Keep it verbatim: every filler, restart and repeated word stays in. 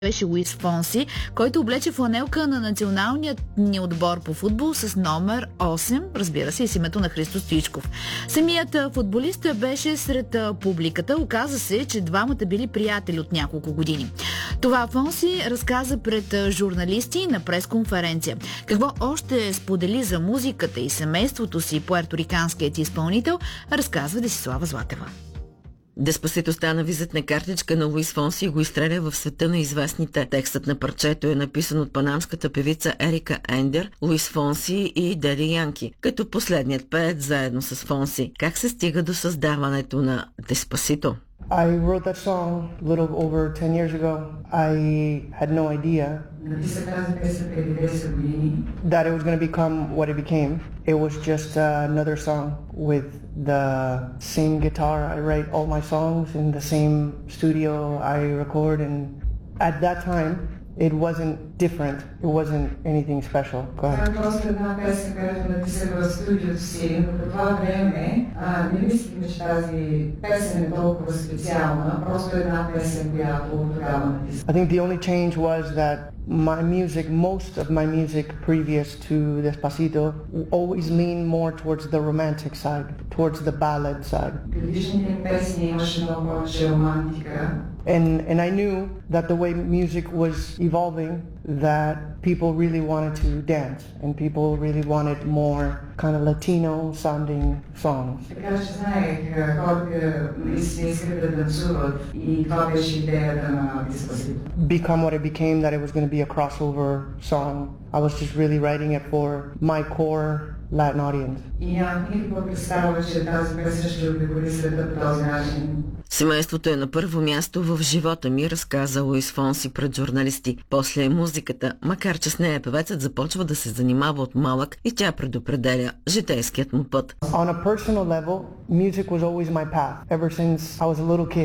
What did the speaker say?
беше Луис Фонси, който облече фланелка на националния ни отбор по футбол с номер осем, разбира се, и с името на Христо Стоичков. Самият футболист беше сред публиката. Оказа се, че двамата били приятели от няколко години. Това Фонси разказа пред журналисти на пресконференция. Какво още сподели за музиката и семейството си пуерториканският изпълнител, разказва Десислава Златева. Деспасито стана визитна картичка на Луис Фонси и го изстреля в света на известните. Текстът на парчето е написан от панамската певица Ерика Ендер, Луис Фонси и Дади Янки, като последният пеят заедно с Фонси. Как се стига до създаването на Деспасито? I wrote that song a little over ten years ago. I had no idea that it was going to become what it became. It was just uh, another song with the same guitar. I write all my songs in the same studio I record, and at that time it wasn't different. It wasn't anything special. Go ahead. Просто една песен, която написах в студиото си, но по това време не мислим, че тази песен е толкова специална. Просто една песен, която тогава написах. I think the only change was that my music, most of my music previous to Despacito, always leaned more towards the romantic side, towards the ballad side. Предишните песни имаше много повече романтика. And and I knew that the way music was evolving, that people really wanted to dance, and people really wanted more kind of Latino sounding songs. Така че знаех, хората наистина искат да танцуват и това беше идеята на Деспасито. Become what it became, that it was going to be a crossover song. I was just really writing it for my core Latin audience. И нямах никаква представа, че тази песен ще обиколи света по този начин. Семейството е на първо място в живота ми, разказа Луис Фонси пред журналисти. После е музиката, макар че с нея певецът започва да се занимава от малък и тя предопределя житейският му път. On a personal level, music was always my path, ever since I was a little kid.